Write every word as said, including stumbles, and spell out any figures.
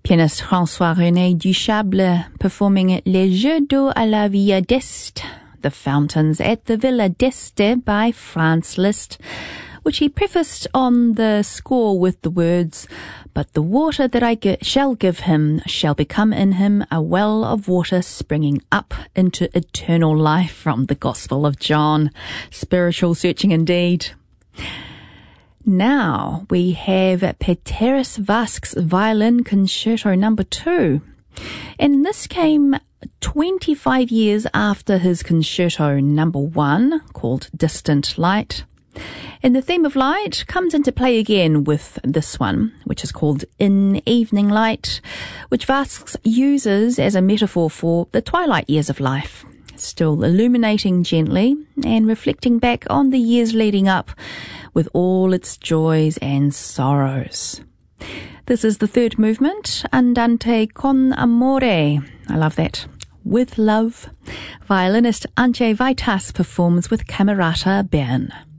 Pianist François-René Duchable performing Les Jeux d'eau à la Villa d'Este, The Fountains at the Villa d'Este by Franz Liszt, which he prefaced on the score with the words, "But the water that I gi- shall give him shall become in him a well of water springing up into eternal life," from the Gospel of John. Spiritual searching indeed. Now we have Peteris Vask's Violin Concerto number two. And this came twenty-five years after his concerto number one, called Distant Light. And the theme of light comes into play again with this one, which is called In Evening Light, which Vasks uses as a metaphor for the twilight years of life, still illuminating gently and reflecting back on the years leading up with all its joys and sorrows. This is the third movement, Andante con amore. I love that. With love. Violinist Antje Vaitas performs with Camerata Bern.